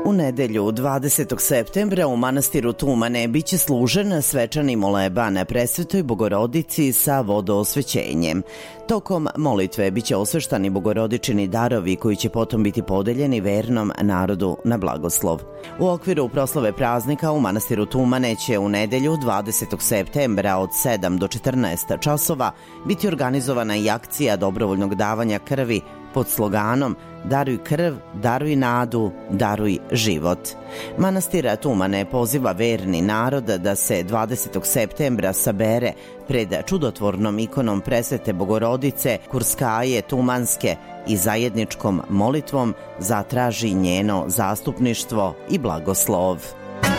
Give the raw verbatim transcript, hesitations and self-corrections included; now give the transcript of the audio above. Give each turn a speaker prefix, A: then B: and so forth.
A: U nedelju dvadesetog septembra u manastiru Tumane biće služen svečani moleban Presvetoj Bogorodici sa vodoosvećenjem. Tokom molitve biće osveštani bogorodičini darovi koji će potom biti podeljeni vernom narodu na blagoslov. U okviru proslave praznika u manastiru Tumane će u nedelju dvadesetog septembra od sedam do četrnaest časova biti organizovana i akcija dobrovoljnog davanja krvi pod sloganom Daruj krv, daruj nadu, daruj život. Manastir Tumane poziva verni narod da se dvadesetog septembra sabere pred čudotvornom ikonom Presvete Bogorodice Kurskaje Tumanske i zajedničkom molitvom zatraži njeno zastupništvo i blagoslov.